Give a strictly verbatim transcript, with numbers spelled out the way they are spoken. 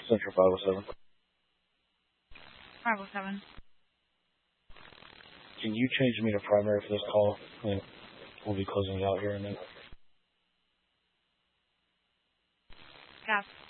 Central five oh seven. five oh seven. Can you change me to primary for this call? I mean, we'll be closing out here in a minute. Yes.